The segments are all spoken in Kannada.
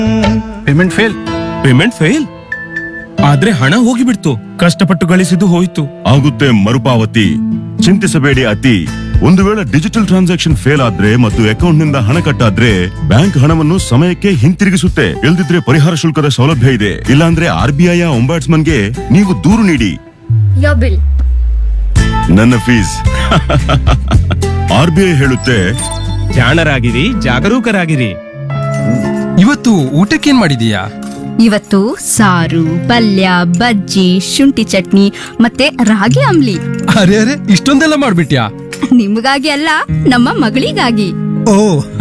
ಪೇಮೆಂಟ್ ಫೇಲ್ ಆದ್ರೆ ಹಣ ಹೋಗಿಬಿಡ್ತು, ಕಷ್ಟಪಟ್ಟು ಗಳಿಸಿದ್ದು ಹೋಯ್ತು. ಆಗುತ್ತೆ ಮರುಪಾವತಿ. ಚಿಂತಿಸಬೇಡಿ ಅತಿ. ಒಂದು ವೇಳೆ ಡಿಜಿಟಲ್ ಟ್ರಾನ್ಸಾಕ್ಷನ್ ಫೇಲ್ ಆದ್ರೆ ಮತ್ತು ಅಕೌಂಟ್ ನಿಂದ ಹಣ ಕಟ್ಟಾದ್ರೆ ಬ್ಯಾಂಕ್ ಹಣವನ್ನು ಸಮಯಕ್ಕೆ ಹಿಂತಿರುಗಿಸುತ್ತೆ. ಇಲ್ದಿದ್ರೆ ಪರಿಹಾರ ಶುಲ್ಕದ ಸೌಲಭ್ಯ ಇದೆ. ಇಲ್ಲಾಂದ್ರೆ RBI ಒಂಬಾಟ್ಸ್ಮನ್ಗೆ ನೀವು ದೂರು ನೀಡಿ. Your bill. ನನ್ನ ಫೀಸ್. RBI ಹೇಳುತ್ತೆ, ಜಾಣರಾಗಿರಿ, ಜಾಗರೂಕರಾಗಿರಿ. ಇವತ್ತು ಊಟಕ್ಕೇನ್ ಮಾಡಿದೀಯಾ? ಇವತ್ತು ಸಾರು, ಪಲ್ಯ, ಬಜ್ಜಿ, ಶುಂಠಿ ಚಟ್ನಿ ಮತ್ತೆ ರಾಗಿ ಅಂಬ್ಲಿ. ಅರೆ ಅರೆ, ಇಷ್ಟೊಂದೆಲ್ಲ ಮಾಡ್ಬಿಟ್ಯಾ? ನಿಮಗಾಗಿ ಅಲ್ಲ, ನಮ್ಮ ಮಗಳಿಗಾಗಿ. ಓ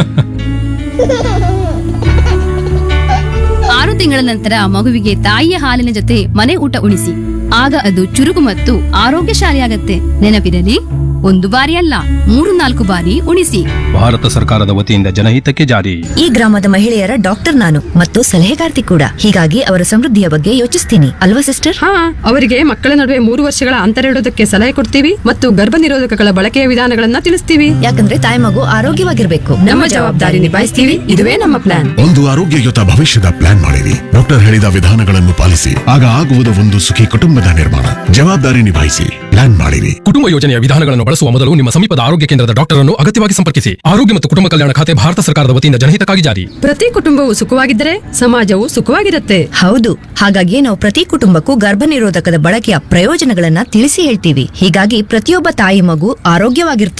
6 ತಿಂಗಳ ನಂತರ ಮಗುವಿಗೆ ತಾಯಿಯ ಹಾಲಿನ ಜೊತೆ ಮನೆ ಊಟ ಉಣಿಸಿ. ಆಗ ಅದು ಚುರುಕು ಮತ್ತು ಆರೋಗ್ಯಶಾಲಿಯಾಗತ್ತೆ. ನೆನಪಿರಲಿ, 1 ಬಾರಿ ಅಲ್ಲ, 3-4 ಬಾರಿ ಉಣಿಸಿ. ಭಾರತ ಸರ್ಕಾರದ ವತಿಯಿಂದ ಜನಹಿತಕ್ಕೆ ಜಾರಿ. ಈ ಗ್ರಾಮದ ಮಹಿಳೆಯರ ಡಾಕ್ಟರ್ ನಾನು ಮತ್ತು ಸಲಹೆಗಾರ್ತಿ ಕೂಡ. ಹೀಗಾಗಿ ಅವರ ಸಮೃದ್ಧಿಯ ಬಗ್ಗೆ ಯೋಚಿಸ್ತೀನಿ ಅಲ್ವಾ ಸಿಸ್ಟರ್? ಹಾ, ಅವರಿಗೆ ಮಕ್ಕಳ ನಡುವೆ 3 ವರ್ಷಗಳ ಅಂತರ ಇಡೋದಕ್ಕೆ ಸಲಹೆ ಕೊಡ್ತೀವಿ ಮತ್ತು ಗರ್ಭ ನಿರೋಧಕಗಳ ಬಳಕೆಯ ವಿಧಾನಗಳನ್ನ ತಿಳಿಸ್ತೀವಿ. ಯಾಕಂದ್ರೆ ತಾಯಿ ಮಗು ಆರೋಗ್ಯವಾಗಿರ್ಬೇಕು. ನಮ್ಮ ಜವಾಬ್ದಾರಿ ನಿಭಾಯಿಸ್ತೀವಿ. ಇದುವೇ ನಮ್ಮ ಪ್ಲಾನ್. ಒಂದು ಆರೋಗ್ಯಯುತ ಭವಿಷ್ಯದ ಪ್ಲಾನ್ ಮಾಡಿರಿ. ಡಾಕ್ಟರ್ ಹೇಳಿದ ವಿಧಾನಗಳನ್ನು ಪಾಲಿಸಿ. ಆಗ ಆಗುವುದು ಒಂದು ಸುಖಿ ಕುಟುಂಬದ ನಿರ್ಮಾಣ. ಜವಾಬ್ದಾರಿ ನಿಭಾಯಿಸಿ, ಪ್ಲಾನ್ ಮಾಡಿರಿ. ಕುಟುಂಬ ಯೋಜನೆಯ ವಿಧಾನಗಳನ್ನು ಬಳಸುವ ಮೊದಲು ನಿಮ್ಮ ಸಮೀಪದ ಆರೋಗ್ಯ ಕೇಂದ್ರದ ಡಾಕ್ಟರ್ ಅನ್ನು ಅಗತ್ಯವಾಗಿ ಸಂಪರ್ಕಿಸಿ. ಆರೋಗ್ಯ ಮತ್ತು ಕುಟುಂಬ ಕಲ್ಯಾಣ ಖಾತೆ ಭಾರತ ಸರ್ಕಾರದ ವತಿಯಿಂದ ಜನಹಿತಕ್ಕಾಗಿ ಜಾರಿ. ಪ್ರತಿ ಕುಟುಂಬವು ಸುಖವಾಗಿದ್ದರೆ ಸಮಾಜವು ಸುಖವಾಗಿರುತ್ತೆ. ಹೌದು, ಹಾಗಾಗಿ ನಾವು ಪ್ರತಿ ಕುಟುಂಬಕ್ಕೂ ಗರ್ಭ ನಿರೋಧಕದ ಬಳಕೆಯ ಪ್ರಯೋಜನಗಳನ್ನ ತಿಳಿಸಿ ಹೇಳ್ತೀವಿ. ಹೀಗಾಗಿ ಪ್ರತಿಯೊಬ್ಬ ತಾಯಿ ಮಗು ಆರೋಗ್ಯವಾಗಿರ್ತಾರೆ.